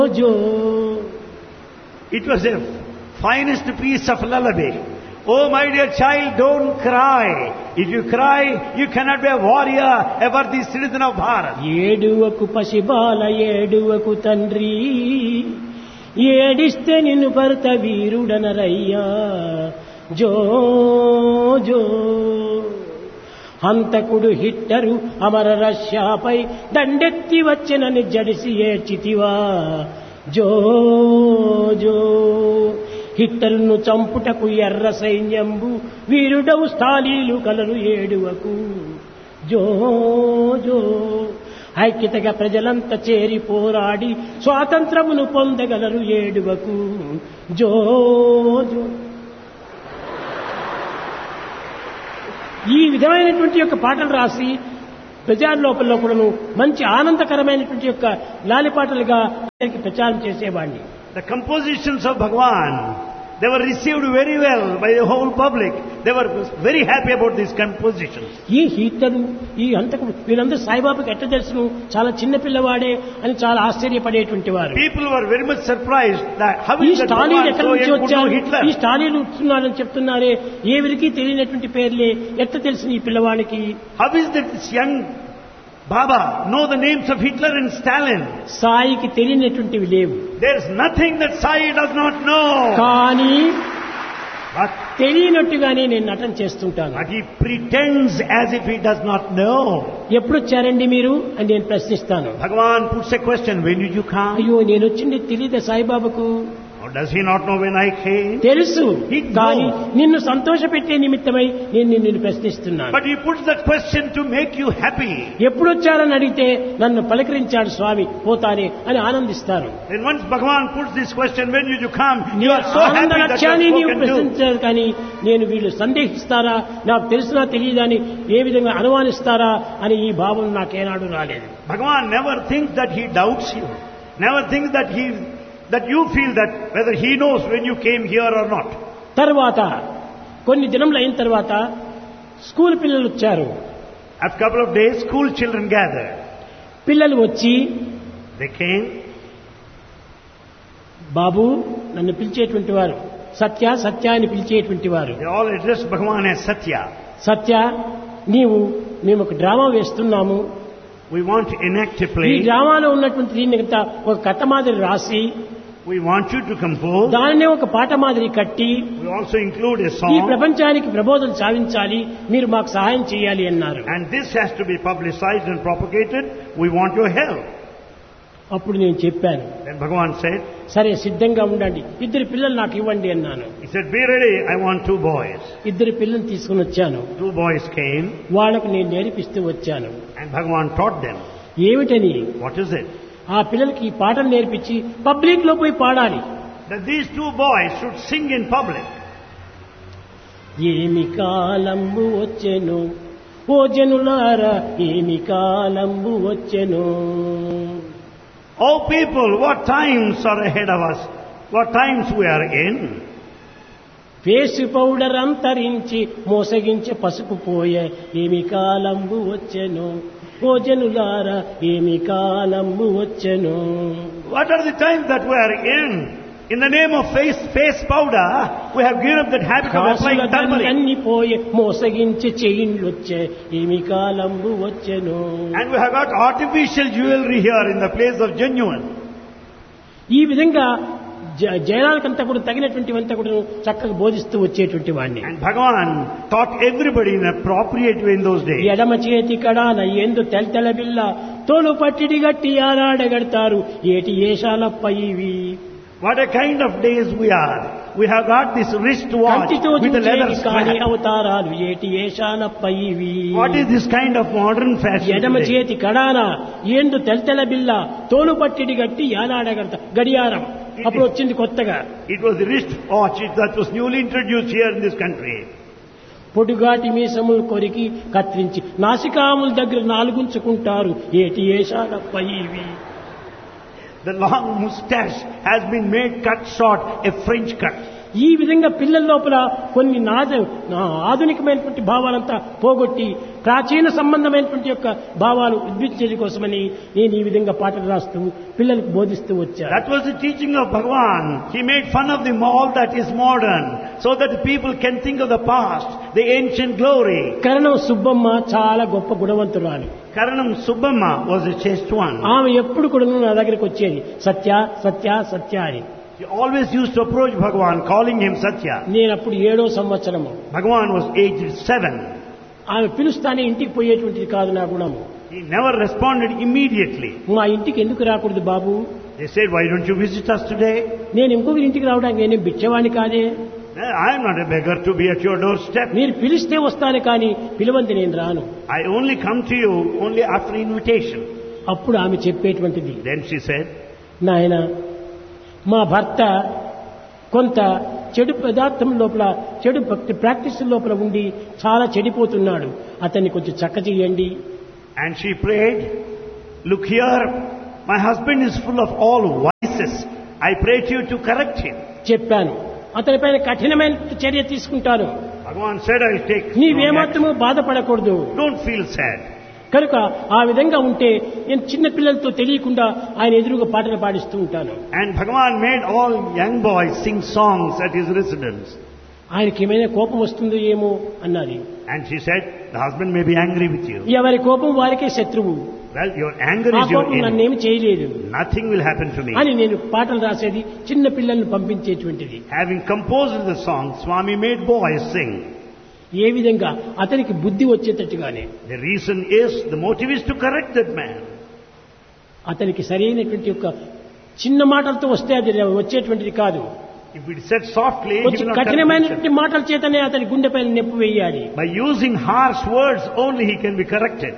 जो It was the finest piece of lullaby. Oh my dear child, don't cry. If you cry, you cannot be a warrior, a worthy citizen of Bharat. ఏడువకు పసిబాల ఏడువకు తండ్రి ఏడిస్తే నిన్ను భరత వీరుడనరయ్యా జో జో హంతకుడు hitter అమర రష్యాపై దండెత్తి వచ్చినని జడిసి ఏడ్చితివా జో జో హిట్టరును చంపుటకు ఎర్ర సైన్యంబు వీరుడవు స్థాళీలు colour ఏడువకు జో జో ఐక్యతగా ప్రజలంతా చేరి పోరాడి స్వాతంత్రమును పొందగలరు ఏడువకు జో జో ఈ విధమైనటువంటి యొక్క పాటలు రాసి ప్రజల లోపల కూడాను మంచి ఆనందకరమైనటువంటి యొక్క లాలిపాటలుగా ప్రచారం చేసేవాడిని. The compositions of Bhagwan, they were received very well by the whole public. They were very happy about these compositions. ఈ హీటరు ఈ అంతకుడు వీళ్ళందరూ సాయిబాబాకి ఎట్ట తెలుసును చాలా చిన్న పిల్లవాడే అని చాలా ఆశ్చర్యపడేటువంటి వారు. People were very much surprised that how ఈ is that స్టాలిన్ Bhagwan ఎక్కడి so నుంచి young could know వచ్చారు, Hitler? ఈ స్టాలిన్ వస్తున్నారని చెప్తున్నారే, ఎవరికి తెలియనటువంటి పేర్లే ఎట్ట తెలిసిన ఈ పిల్లవాడికి? How is that this young Baba know the names of Hitler and Stalin? సాయికి తెలియనటువంటివి లేవు. There is nothing that Sai does not know. కానీ But తెలియనట్టుగానే నేను నటన చేస్తుంటాను. he pretends as if he does not know. ఎప్పుడు వచ్చారండి మీరు అని నేను ప్రశ్నిస్తాను. Bhagwan puts a question, when did you come? అయ్యో నేను వచ్చింది తెలియదా సాయిబాబాకు? Or does he not know when I came? తెలుసు, He కానీ knows. నిన్ను సంతోషపెట్టే నిమిత్తమై నేను నిన్ను ప్రశ్నిస్తున్నాను. But he puts that question to make you happy. ఎప్పుడు వచ్చారని అడిగితే నన్ను పలకరించాడు స్వామి పోతానే అని ఆనందిస్తాను. Then once Bhagwan puts this question, when did you come? You నీ are so ఆనంద happy that you లక్ష్యాన్ని have నీవు spoken to. ప్రశ్నించారు, కానీ నేను వీళ్ళు సందేహిస్తారా, నాకు తెలిసినా తెలియదా అని ఏ విధంగా అనుమానిస్తారా అని ఈ భావం నాకేనాడు రాలేదు. Bhagwan never thinks that he doubts you. Never thinks that you feel that whether he knows when you came here or not. తర్వాత కొన్ని దినములు అయిన తర్వాత స్కూల్ పిల్లలు వచ్చారు. After a couple of days, school children gathered. పిల్లలు వచ్చి They came. బాబు నన్ను పిలిచేటువంటి వారు, సత్య సత్య అని పిలిచేటువంటి వారు. They all addressed Bhagwan as Satya. సత్య మేము ఒక డ్రామా వేస్తున్నాము, We want to enact a ఈ play. డ్రామాలో ఉన్నటువంటి దీన్ని ఒక కథ మాదిరి రాసి We want you to compose. దానినే ఒక పాట మాదిరి కట్టి We also include a ఈ song. ప్రపంచానికి ప్రబోధన సాధించాలి, మీరు మాకు సహాయం చేయాలి అన్నారు. And this has to be publicized and propagated. We want your help. అప్పుడు నేను చెప్పాను, Then Bhagwan said, సరే సిద్ధంగా ఉండండి, ఇద్దరు పిల్లలు నాకు ఇవ్వండి అన్నాను. he said, be ready, I want 2 boys. ఇద్దరు పిల్లలు తీసుకుని వచ్చాను. 2 boys came వాళ్ళకు నేను నేర్పిస్తూ వచ్చాను. and Bhagwan taught them. ఏమిటని? What is it? ఆ పిల్లలకి ఈ పాటలు నేర్పించి పబ్లిక్ లో పోయి పాడాలి. That these 2 boys should sing in public. ఏమి కాలంబు వచ్చెను ఓ జనులారా, ఏమి కాలంబు వచ్చెను. Oh people, what times are ahead of us? What times we are in? Face powder అంతరించి మోసగించి పసుపు పోయే, ఏమి కాలంబు వచ్చెను ఓ జనులారా, ఏమి కాలంబు వచ్చెను. What are the times that we are in? In the name of face powder, we have given up that habit of applying turmeric. అన్ని పోయే మోసగించి చెయ్యిండ్లొచ్చే, ఏమి కాలంబు వచ్చెను. And we have got artificial jewelry here in the place of genuine. ఈ విధంగా జనాలకంతా కూడా తగినటువంటివంతా కూడా చక్కగా బోధిస్తూ వచ్చేటువంటి వాడిని. And Bhagavan taught everybody in an appropriate way in those days. ఎడమ చేతి కడాన ఎందు తెల్తెల బిల్ల తోలు పట్టిడి గట్టి ఆరాడగడతారు, ఏటి ఏషాలప్ప ఇవి. What a kind of days we are. We have got this wristwatch కంటితో with a leather చూచేవి కాని strap. అవతారాలు, ఏటి ఏషాలప్ప ఇవి. What is this kind of modern fashion ఎడమ today? చేతి కడాన ఎందు తెల్తెల బిల్ల తోలు పట్టిడి గట్టి ఆరాడగడతా గడియారం అప్పుడు వచ్చింది కొత్తగా. It was the wristwatch that was newly introduced here in this country. పొడుగాటి మీసములు కొరికి కత్తిరించి నాసికాముల దగ్గర నాలుగుంచుకుంటారు, ఏటి ఏషాలప్ప ఇవి. The long moustache has been made cut short, a French cut. ఈ విధంగా పిల్లల లోపల కొన్ని ఆధునికమైనటువంటి భావాలంతా పోగొట్టి ప్రాచీన సంబంధమైనటువంటి యొక్క భావాలు ఉద్భించేది కోసమని నేను ఈ విధంగా పాటలు రాస్తూ పిల్లలకు బోధిస్తూ వచ్చాను. That was the teaching of Bhagavan. He made fun of the all that is modern, so that people can think of the past, the ancient glory. కరణం సుబ్బమ్మ చాలా గొప్ప గుణవంతురాలు. Karanam Subbamma was a chaste one. ఆమె ఎప్పుడు కూడా నా దగ్గరికి వచ్చేది సత్య సత్య సత్య అని. He always used to approach Bhagavan calling him Satya. నేను అప్పుడు 7వ సంవత్సరము. Bhagavan was aged 7. ఆమె పిలుస్తానే ఇంటికి పోయేటువంటిది కాదు నా గుణము. He never responded immediately. మా ఇంటికి ఎందుకు రాకూడదు బాబు? They said, why don't you visit us today? నేను ఇంకొక ఇంటికి రావడానికి నేనేం బిచ్చవాణ్ణి కాదే. I am not a beggar to be at your doorstep. మీరు పిలిస్తే వస్తాను కానీ పిలవంతి నేను రాను. I only come to you only after invitation. అప్పుడు ఆమె చెప్పేటువంటిది, Then she said, నాయన మా భర్త కొంత చెడు పదార్థం లోపల చెడు భక్తి ప్రాక్టీస్ లోపల ఉండి చాలా చెడిపోతున్నాడు, అతన్ని కొంచెం చక్క చేయండి. and she prayed, look here, my husband is full of all vices. I pray to you to correct him. చెప్పాను. అతనిపైన కఠినమైన చర్య తీసుకుంటాను. Bhagavan said, I'll take. నీవేమాత్రము బాధపడకూడదు. Don't feel sad. కనుక ఆ విధంగా ఉంటే నేను చిన్న పిల్లలతో తెలియకుండా ఆయన ఎదురుగా పాటలు పాడిస్తూ ఉంటాను. And Bhagavan made all young boys sing songs at his residence. ఆయనకి ఏమైనా కోపం వస్తుందో ఏమో అన్నది. And she said, the husband may be angry with you. ఎవరి కోపం వారికే శత్రువు. Well, your anger ఆ is your కోపం enemy. నన్నేమి చేయలేదు Nothing will happen to me. అని నేను పాటలు రాసేది, చిన్న పిల్లల్ని పంపించేటువంటిది. Having composed the song, Swami made boys sing. ఏ విధంగా అతనికి బుద్ధి వచ్చేటట్టుగానే. The reason is, the motive is to correct that man. అతనికి సరైనటువంటి యొక్క చిన్న మాటలతో వస్తే అది వచ్చేటువంటిది కాదు. If it is said softly, he వచ్చి will not correct కఠినమైనటువంటి himself. మాటల చేతనే అతని గుండెపైన నెప్పు వేయాలి. By using harsh words only he can be corrected.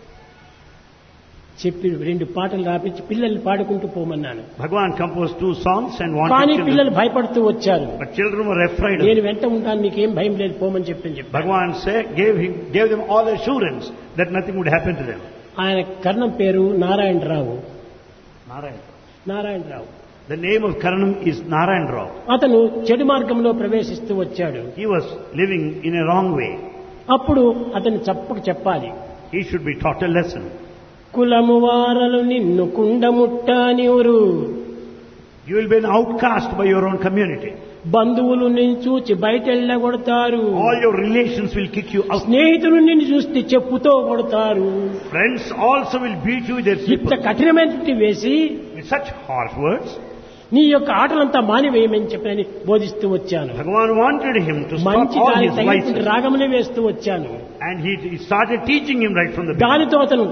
చెప్పి 2 పాటలు రాపించి పిల్లల్ని పాడుకుంటూ పోమన్నాను. Bhagavan composed 2 songs and కానీ wanted children. పిల్లలు భయపడుతూ వచ్చారు. But children were afraid of నేను him. వెంట ఉంటాను, మీకేం భయం లేదు, పోమని చెప్పి Bhagavan gave them all assurance that nothing would happen to them. ఆయన కర్ణం పేరు Narayana Rao. Narayan. Narayana Rao. The name of Karanam is Narayan Rao. అతను చెడు మార్గంలో ప్రవేశిస్తూ వచ్చాడు. He was living in a wrong way. అప్పుడు అతను చెప్పాలి. He should be taught a lesson. కులము వారలు నిన్ను కుండముట్టానివురు, You will be an outcast by your own community. బంధువులు నిన్ను చూచి బయటెళ్ళగొడతారు, All your relations will kick you out. స్నేహితులు నిన్ను చూస్తే చెప్పుతో కొడతారు. Friends also will beat you with their ఇంత slippers. కఠినమైనటువంటి వేసి With such harsh words, నీ యొక్క ఆటలంతా మానివేయమని చెప్పని బోధిస్తూ వచ్చాను. Bhagavan wanted him to stop మంచి all దానికి his తగినటువంటి vices. రాగమునే వేస్తూ వచ్చాను. And he started teaching him right from the beginning. దానితో అతను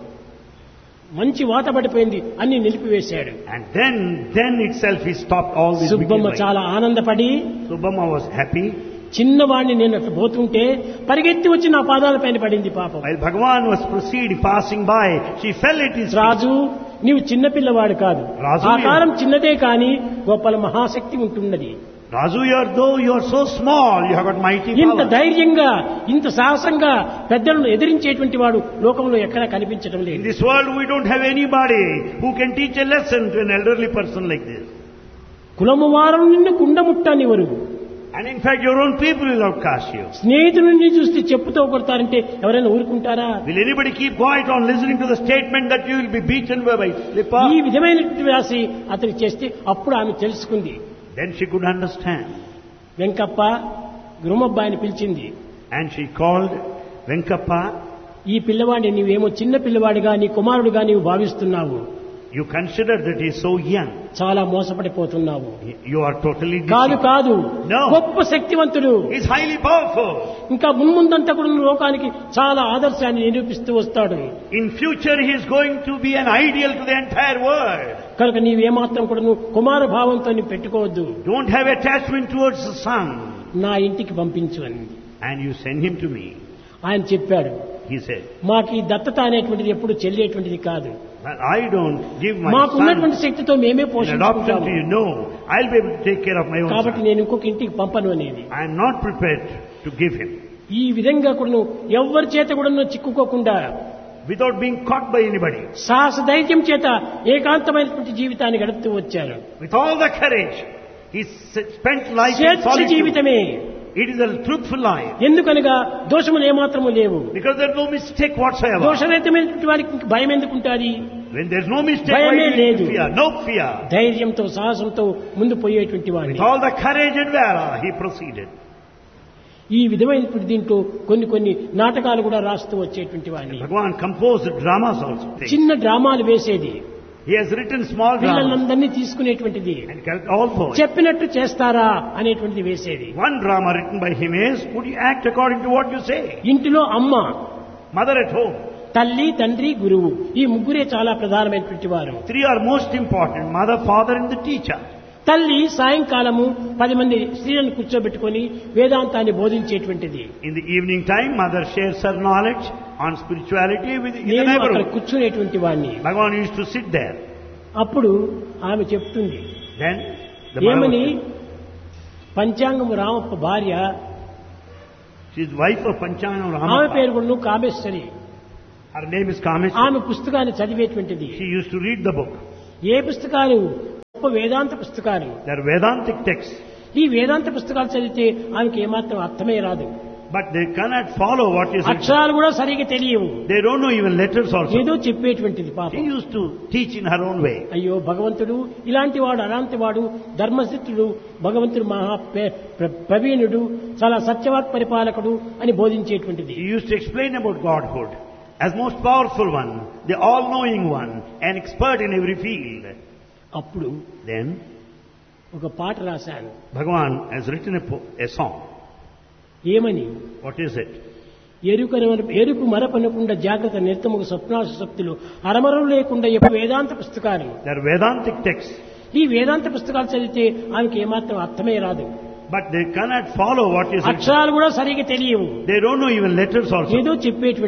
మంచి వాత పడిపోయింది, అన్ని నిలిపివేశాడు. And then itself he stopped all these wicked Subbamma vices. చాలా ఆనందపడి, Subbamma was happy. చిన్నవాడిని నేను అట్లా పోతుంటే పరిగెత్తి వచ్చి నా పాదాల పైన పడింది పాపం. While Bhagavan was passing by, she fell at his feet. రాజు, నీవు చిన్న పిల్లవాడు కాదు, రాజు, ఆకారం చిన్నదే కాని గొప్పల మహాశక్తి ఉంటున్నది. Raju, though you are so small, you have got mighty ఇంత power. ధైర్యంగా ఇంత సాహసంగా పెద్దలను ఎదిరించేటువంటి వాడు లోకంలో ఎక్కడా కనిపించడం In లేదు. this world we don't have anybody who can teach a lesson to an elderly person like this. కులము వారం నిన్ను కుండముట్టానివరు, And in fact your own people will outcast you. స్నేహితుడిని చూస్తే చెప్పుతో కొడతారంటే ఎవరైనా ఊరుకుంటారా? Will anybody keep quiet on listening to the statement that you will be beaten by slipper? ఈ విధమైనటువంటి రాసి అతనికి చేస్తే అప్పుడు ఆమె తెలుసుకుంది. Then she could understand. Venkappa గురుమబ్బాయిని పిలిచింది. And she called Venkappa. ఈ పిల్లవాడిని నీవేమో చిన్న పిల్లవాడిగా నీ కుమారుడుగా నీవు భావిస్తున్నావు, You consider that he is so young. చాలా మోసపడిపోతున్నావు. You are totally కాదు deceived. కాదు, No. గొప్ప శక్తివంతుడు, He is highly powerful. ఇంకా మున్ముందంతా కూడా లోకానికి చాలా ఆదర్శాన్ని నిరూపిస్తూ వస్తాడు. In future he is going to be an ideal to the entire world. కనుక నీవేమాత్రం కూడా నువ్వు కుమార భావంతో నీవు పెట్టుకోవద్దు, Don't have attachment towards the son. నా ఇంటికి పంపించు అని And you send him to me. ఆయన చెప్పాడు. He said, మాకు ఈ దత్తత అనేటువంటిది ఎప్పుడు చెల్లేటువంటిది కాదు, well, I don't give my మాకు son ఉన్నటువంటి శక్తితో మేమే in adoption పోషించుకుంటాము, to you. No, I'll be able to take care of my own కాబట్టి son. నేను ఇంకొక ఇంటికి పంపను అనేది. I am not prepared to give him. ఈ విధంగా కూడా నువ్వు ఎవ్వరి చేత కూడా నువ్వు చిక్కుకోకుండా Without being caught by anybody. సాహస ధైర్యం చేత ఏకాంతమైనటువంటి జీవితాన్ని గడుపుతూ వచ్చారు. With all the courage, He spent life in స్వేచ్ఛ solitude. జీవితమే. It is a truthful life. ఎందుకనగా దోషములు ఏమాత్రము లేవు. Because there is no mistake whatsoever. దోషరహితమైనటువంటి వారికి భయం ఎందుకుంటుంది? When there is no mistake, భయమే why do you లేదు. fear? No fear. ధైర్యంతో సాహసంతో ముందు పోయేటువంటి With వాడిని. all the courage and valor, he proceeded. ఈ విధమైనటువంటి దీంట్లో కొన్ని నాటకాలు కూడా రాస్తూ వచ్చేటువంటి వాడిని. Bhagavan composed dramas also. చిన్న డ్రామాలు వేసేది. He has written small dramas పిల్లలందరినీ తీసుకునేటువంటిది. and kept all for it. చెప్పినట్టు చేస్తారా అనేటువంటిది వేసేది. One drama written by him is, would you act according to what you say? ఇంటిలో అమ్మ, Mother at home. తల్లి, తండ్రి, గురువు, ఈ ముగ్గురే చాలా ప్రధానమైనటువంటి వారు. Three are most important. Mother, father and the teacher. తల్లి సాయంకాలము 10 మంది స్త్రీలను కూర్చోబెట్టుకొని వేదాంతాన్ని బోధించేటువంటిది. In the evening time, mother shares her knowledge on spirituality with in the నేను అక్కడ neighborhood. కూర్చునేటువంటి వాడిని. Bhagavan used to sit there. అప్పుడు ఆమె చెప్తుంది, Then the mother ఏమని? was, పంచాంగము రామప్ప భార్య, she is wife of Panchangam ఆమె Ramappa. పేరు కూడా Kameshwari. Her name is Kameshwari. ఆమె పుస్తకాన్ని చదివేటువంటిది. She used to read the book. ఏ పుస్తకాలు? గొప్ప వేదాంత పుస్తకాలు. They are Vedantic texts. ఈ వేదాంత పుస్తకాలు చదివితే ఆమెకి ఏమాత్రం అర్థమే రాదు. But they cannot follow what is written. అక్షరాలు కూడా సరిగా తెలియవు. They don't know even letters also. ఏదో చెప్పేటువంటిది She పాపం. used to teach in her own way. అయ్యో భగవంతుడు ఇలాంటి వాడు అలాంటి వాడు ధర్మసిద్ధుడు, భగవంతుడు మహా ప్రవీణుడు, చాలా సత్యవాక్ పరిపాలకుడు అని బోధించేటువంటిది. She used to explain about Godhood as most powerful one, the all-knowing one, an expert in every field. అప్పుడు Then ఒక పాట రాశాను. Bhagavan has written a song. ఏమని? What is it? ఎరుపు మరపనకుండా జాగ్రత్త నిర్తముకు స్వప్నాశ శక్తులు అరమరం లేకుండా ఎప్పుడు వేదాంత పుస్తకాలు. They are Vedantic texts. ఈ వేదాంత పుస్తకాలు చదివితే ఆమెకి ఏమాత్రం అర్థమే రాదు. But they cannot follow what is written. అక్షరాలు కూడా సరిగా తెలియవు. They don't know even letters also. ఏదో చెప్పేటువంటి